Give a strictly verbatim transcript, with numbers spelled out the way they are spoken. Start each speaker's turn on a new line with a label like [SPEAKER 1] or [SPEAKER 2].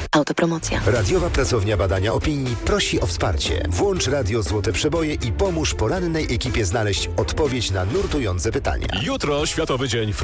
[SPEAKER 1] Autopromocja.
[SPEAKER 2] Radiowa Pracownia Badania Opinii prosi o wsparcie. Włącz Radio Złote Przeboje i pomóż porannej ekipie znaleźć odpowiedź na nurtujące pytania.
[SPEAKER 3] Jutro Światowy Dzień